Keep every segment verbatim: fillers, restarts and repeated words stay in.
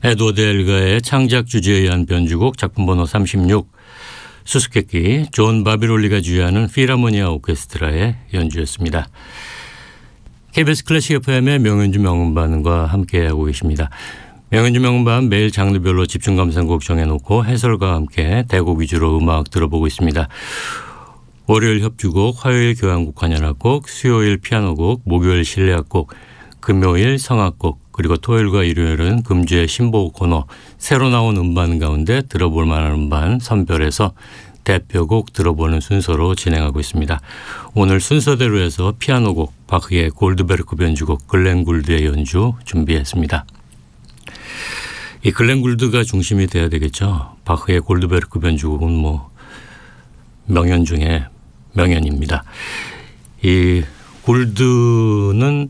에드워드 엘가의 창작 주제에 의한 변주곡 작품 번호 삼십육 수수께끼 존 바비롤리가 주의하는 필하모니아 오케스트라의 연주였습니다. 케이비에스 클래식 에프엠의 명연주 명음반과 함께하고 계십니다. 명연주 명음반 매일 장르별로 집중 감상곡 정해놓고 해설과 함께 대곡 위주로 음악 들어보고 있습니다. 월요일 협주곡, 화요일 교향곡 환연악곡, 수요일 피아노곡, 목요일 실내악곡, 금요일 성악곡, 그리고 토요일과 일요일은 금주의 신보 코너 새로 나온 음반 가운데 들어볼 만한 음반 선별해서 대표곡 들어보는 순서로 진행하고 있습니다. 오늘 순서대로 해서 피아노곡 바흐의 골드베르크 변주곡 글렌 굴드의 연주 준비했습니다. 이 글렌 굴드가 중심이 돼야 되겠죠. 바흐의 골드베르크 변주곡은 뭐 명연 중에 명연입니다. 이 굴드는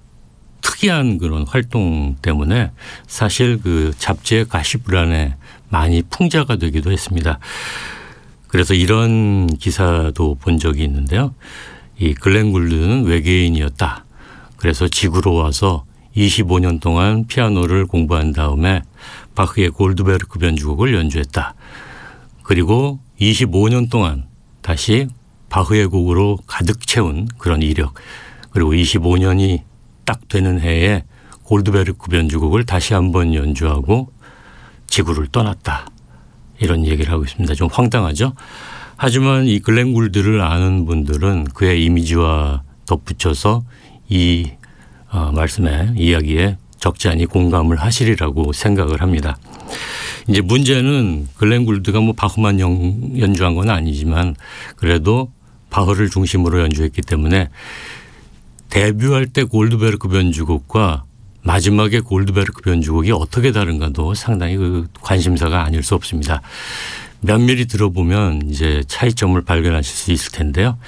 특이한 그런 활동 때문에 사실 그 잡지의 가시브란에 많이 풍자가 되기도 했습니다. 그래서 이런 기사도 본 적이 있는데요. 이 글렌 굴드는 외계인이었다. 그래서 지구로 와서 이십오 년 동안 피아노를 공부한 다음에 바흐의 골드베르크 변주곡을 연주했다. 그리고 이십오 년 동안 다시 바흐의 곡으로 가득 채운 그런 이력, 그리고 이십오 년이 딱 되는 해에 골드베르크 변주곡을 다시 한번 연주하고 지구를 떠났다. 이런 얘기를 하고 있습니다. 좀 황당하죠? 하지만 이 글렌 굴드를 아는 분들은 그의 이미지와 덧붙여서 이 어, 말씀에 이야기에 적지 않이 공감을 하시리라고 생각을 합니다. 이제 문제는 글렌 굴드가 뭐 바흐만 연, 연주한 건 아니지만 그래도 바흐를 중심으로 연주했기 때문에 데뷔할 때 골드베르크 변주곡과 마지막에 골드베르크 변주곡이 어떻게 다른가도 상당히 그 관심사가 아닐 수 없습니다. 면밀히 들어보면 이제 차이점을 발견하실 수 있을 텐데요.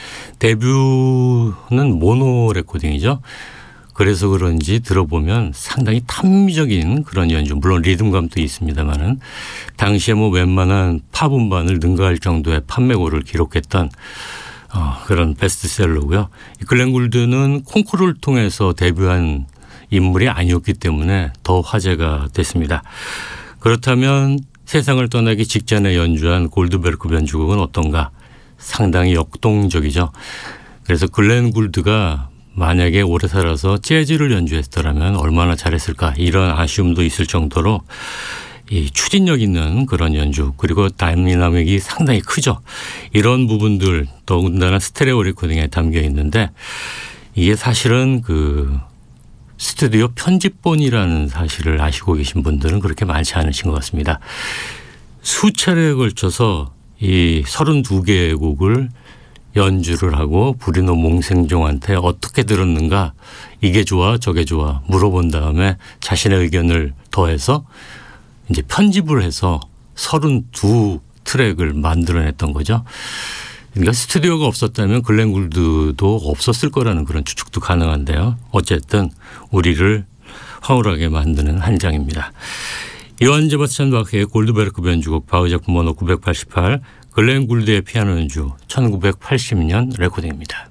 데뷔는 모노 레코딩이죠. 그래서 그런지 들어보면 상당히 탐미적인 그런 연주, 물론 리듬감도 있습니다만은 당시에 뭐 웬만한 팝 음반을 능가할 정도의 판매고를 기록했던 어, 그런 베스트셀러고요. 글렌 굴드는 콩쿠르를 통해서 데뷔한 인물이 아니었기 때문에 더 화제가 됐습니다. 그렇다면 세상을 떠나기 직전에 연주한 골드베르크 변주곡은 어떤가? 상당히 역동적이죠. 그래서 글렌 굴드가 만약에 오래 살아서 재즈를 연주했더라면 얼마나 잘했을까? 이런 아쉬움도 있을 정도로 이 추진력 있는 그런 연주, 그리고 다이나믹이 상당히 크죠. 이런 부분들 더군다나 스테레오 레코딩에 담겨 있는데 이게 사실은 그 스튜디오 편집본이라는 사실을 아시고 계신 분들은 그렇게 많지 않으신 것 같습니다. 수차례에 걸쳐서 이 서른두 개의 곡을 연주를 하고 브루노 몽생종한테 어떻게 들었는가, 이게 좋아 저게 좋아 물어본 다음에 자신의 의견을 더해서 이제 편집을 해서 서른두 트랙을 만들어냈던 거죠. 그러니까 스튜디오가 없었다면 글렌 굴드도 없었을 거라는 그런 추측도 가능한데요. 어쨌든 우리를 황홀하게 만드는 한 장입니다. 요한 세바스찬 바흐의 골드베르크 변주곡 바흐 작품 번호 구백팔십팔 글렌 굴드의 피아노 연주 천구백팔십 년 레코딩입니다.